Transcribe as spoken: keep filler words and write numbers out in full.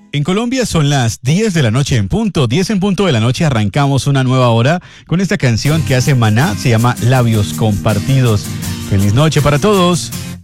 En Colombia son las diez de la noche en punto, diez en punto de la noche arrancamos una nueva hora con esta canción que hace Maná, se llama Labios Compartidos. Feliz noche para todos.